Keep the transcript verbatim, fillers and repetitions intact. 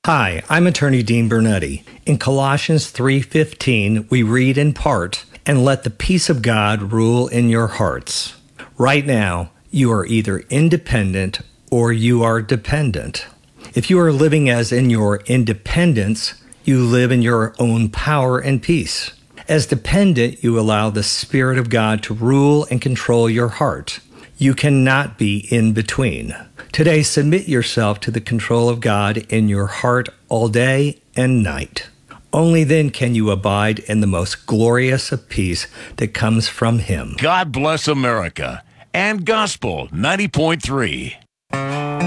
Hi, I'm attorney Dean Bernetti. In Colossians three fifteen, we read in part, "And let the peace of God rule in your hearts." Right now, you are either independent or you are dependent. If you are living as in your independence, you live in your own power and peace. As dependent, you allow the Spirit of God to rule and control your heart. You cannot be in between. Today, submit yourself to the control of God in your heart all day and night. Only then can you abide in the most glorious of peace that comes from Him. God bless America and Gospel ninety point three.